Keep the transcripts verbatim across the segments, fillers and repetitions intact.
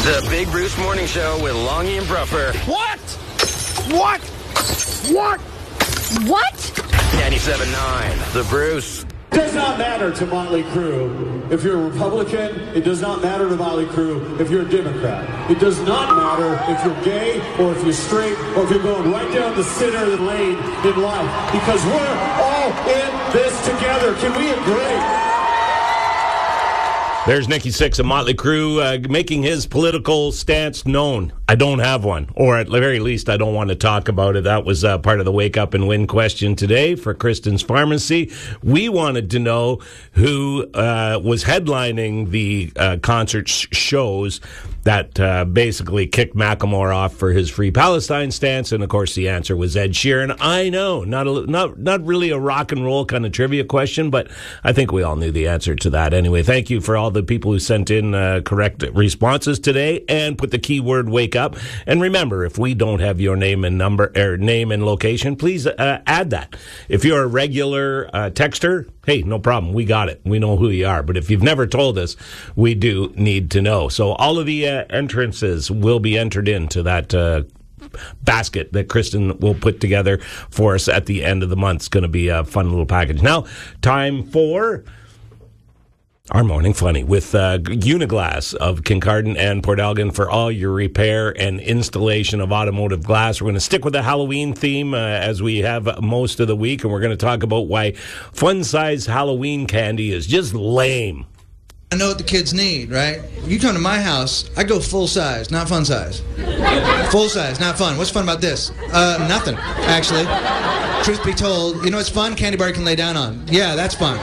The Big Bruce Morning Show with Longy and Bruffer. What? What? What? What? ninety-seven point nine, The Bruce. It does not matter to Motley Crue if you're a Republican. It does not matter to Motley Crue if you're a Democrat. It does not matter if you're gay or if you're straight or if you're going right down the center of the lane in life, because we're all in this together. Can we agree? There's Nikki Sixx of Motley Crue uh, making his political stance known. I don't have one, or at the very least, I don't want to talk about it. That was uh, part of the Wake Up and Win question today for Kristen's Pharmacy. We wanted to know who uh, was headlining the uh, concert sh- shows that uh, basically kicked Macklemore off for his Free Palestine stance, and of course the answer was Ed Sheeran. I know, not a, not not really a rock and roll kind of trivia question, but I think we all knew the answer to that anyway. Thank you for all the people who sent in uh, correct responses today and put the keyword "wake up." And remember, if we don't have your name and number or name and location, please uh, add that. If you're a regular uh, texter, hey, no problem. We got it. We know who you are. But if you've never told us, we do need to know. So all of the uh, entrances will be entered into that uh, basket that Kristen will put together for us at the end of the month. It's going to be a fun little package. Now, time for our Morning Funny with uh, Uniglass of Kincardine and Port Elgin for all your repair and installation of automotive glass. We're going to stick with the Halloween theme uh, as we have most of the week, and we're going to talk about why fun-size Halloween candy is just lame. I know what the kids need, right? You come to my house, I go full size, not fun size. Full size, not fun. What's fun about this? Uh, nothing, actually. Truth be told, you know what's fun? Candy bar you can lay down on. Yeah, that's fun.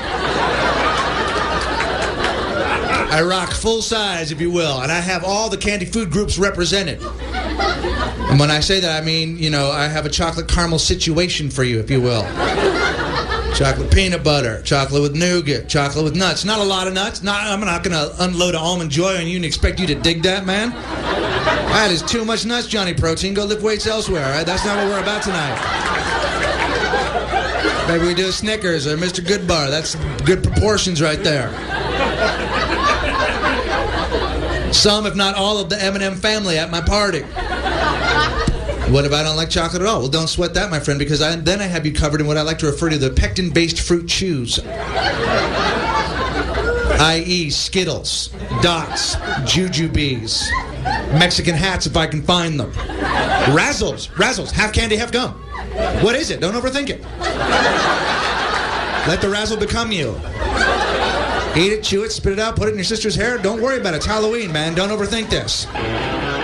I rock full size, if you will, and I have all the candy food groups represented. And when I say that, I mean, you know, I have a chocolate caramel situation for you, if you will. Chocolate peanut butter, chocolate with nougat, chocolate with nuts. Not a lot of nuts. Not, I'm not going to unload an Almond Joy on you and expect you to dig that, man. That is too much nuts, Johnny Protein. Go lift weights elsewhere, all right? That's not what we're about tonight. Maybe we do a Snickers or Mister Goodbar. That's good proportions right there. Some, if not all, of the M and M family at my party. What if I don't like chocolate at all? Well, don't sweat that, my friend, because I, then I have you covered in what I like to refer to the pectin-based fruit chews. that is. Skittles, Dots, Jujubes, Mexican hats if I can find them. Razzles, Razzles, half candy, half gum. What is it? Don't overthink it. Let the razzle become you. Eat it, chew it, spit it out, put it in your sister's hair. Don't worry about it. It's Halloween, man. Don't overthink this.